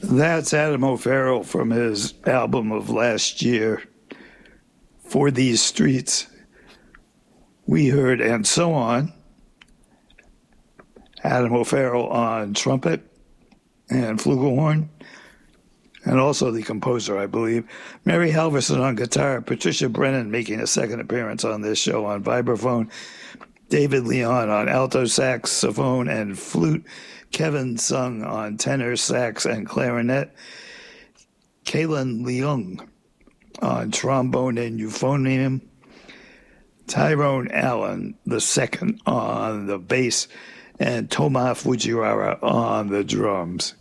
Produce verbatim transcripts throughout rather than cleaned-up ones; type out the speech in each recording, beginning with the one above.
That's Adam O'Farrell from his album of last year, For These Streets. We heard And So On, Adam O'Farrell on trumpet and flugelhorn, and also the composer, I believe. Mary Halverson on guitar, Patricia Brennan making a second appearance on this show on vibraphone, David Leon on alto saxophone and flute, Kevin Sung on tenor sax and clarinet, Kalen Leung on trombone and euphonium, Tyrone Allen the second on the bass, and Toma Fujiwara on the drums.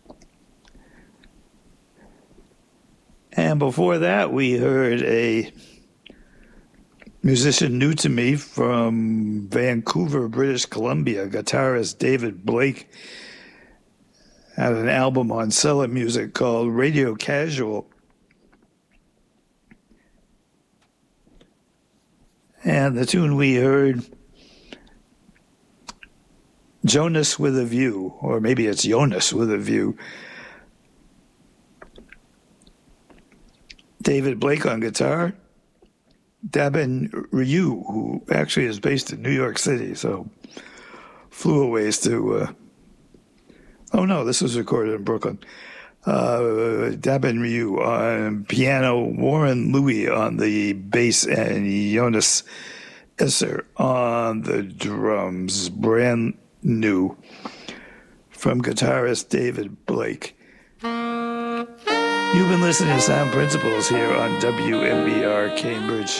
And before that, we heard a musician new to me from Vancouver, British Columbia, guitarist David Blake, had an album on Cellar Music called Radio Casual. And the tune we heard, Jonas with a View, or maybe it's Jonas with a View. David Blake on guitar, Dabin Ryu, who actually is based in New York City, so flew a ways to, uh, oh no, this was recorded in Brooklyn. Uh, Dabin Ryu on piano, Warren Louie on the bass, and Jonas Esser on the drums. Brand new from guitarist David Blake. You've been listening to Sound Principles here on W M B R Cambridge.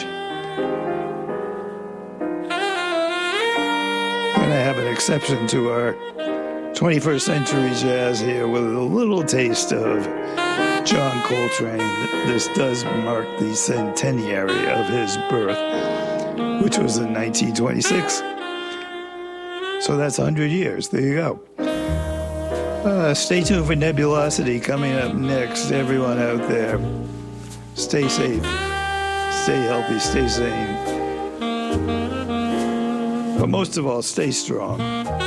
And I have an exception to our twenty-first century jazz here with a little taste of John Coltrane. This does mark the centenary of his birth, which was in nineteen twenty-six. So that's one hundred years. There you go. Uh, stay tuned for Nebulosity coming up next. Everyone out there, stay safe, stay healthy, stay sane. But most of all, stay strong.